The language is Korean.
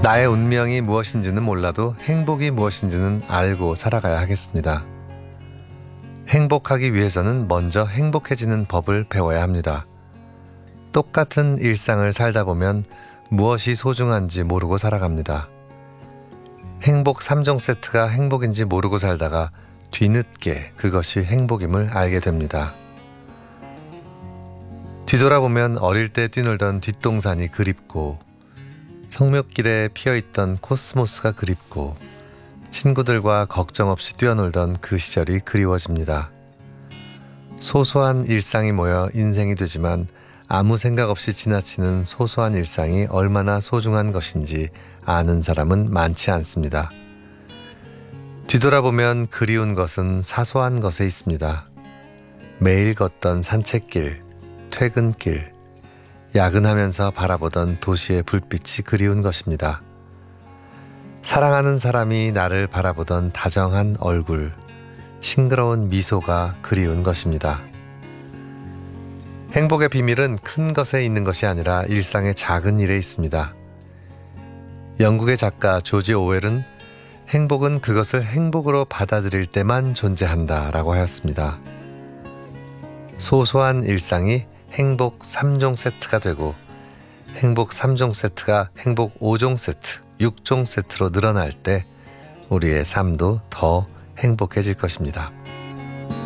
나의 운명이 무엇인지는 몰라도 행복이 무엇인지는 알고 살아가야 하겠습니다. 행복하기 위해서는 먼저 행복해지는 법을 배워야 합니다. 똑같은 일상을 살다 보면 무엇이 소중한지 모르고 살아갑니다. 행복 3종 세트가 행복인지 모르고 살다가 뒤늦게 그것이 행복임을 알게 됩니다. 뒤돌아보면 어릴 때 뛰놀던 뒷동산이 그립고 성묘길에 피어있던 코스모스가 그립고 친구들과 걱정 없이 뛰어놀던 그 시절이 그리워집니다. 소소한 일상이 모여 인생이 되지만 아무 생각 없이 지나치는 소소한 일상이 얼마나 소중한 것인지 아는 사람은 많지 않습니다. 뒤돌아보면 그리운 것은 사소한 것에 있습니다. 매일 걷던 산책길, 퇴근길, 야근하면서 바라보던 도시의 불빛이 그리운 것입니다. 사랑하는 사람이 나를 바라보던 다정한 얼굴, 싱그러운 미소가 그리운 것입니다. 행복의 비밀은 큰 것에 있는 것이 아니라 일상의 작은 일에 있습니다. 영국의 작가 조지 오웰은 행복은 그것을 행복으로 받아들일 때만 존재한다 라고 하였습니다. 소소한 일상이 행복 3종 세트가 되고 행복 3종 세트가 행복 5종 세트, 6종 세트로 늘어날 때 우리의 삶도 더 행복해질 것입니다.